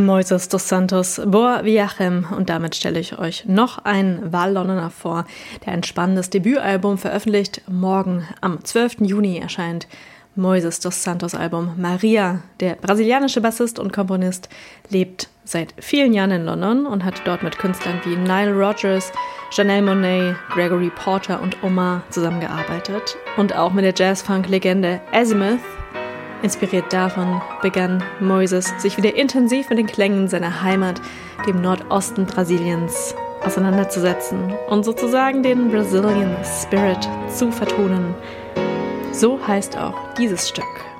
Moises dos Santos, Boa Viagem, und damit stelle ich euch noch einen Wahllondoner vor, der ein spannendes Debütalbum veröffentlicht. Morgen am 12. Juni erscheint Moises dos Santos Album Maria. Der brasilianische Bassist und Komponist lebt seit vielen Jahren in London und hat dort mit Künstlern wie Nile Rodgers, Janelle Monáe, Gregory Porter und Omar zusammengearbeitet. Und auch mit der Jazz-Funk-Legende Azimuth. Inspiriert davon begann Moises sich wieder intensiv mit den Klängen seiner Heimat, dem Nordosten Brasiliens, auseinanderzusetzen und sozusagen den Brazilian Spirit zu vertonen. So heißt auch dieses Stück.